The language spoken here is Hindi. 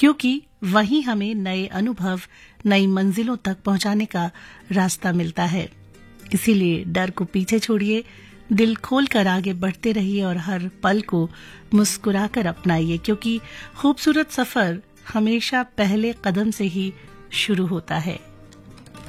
क्योंकि वहीं हमें नए अनुभव, नई मंजिलों तक पहुंचाने का रास्ता मिलता है। इसीलिए डर को पीछे छोड़िए, दिल खोलकर आगे बढ़ते रहिए और हर पल को मुस्कुराकर अपनाइए, क्योंकि खूबसूरत सफर हमेशा पहले कदम से ही शुरू होता है।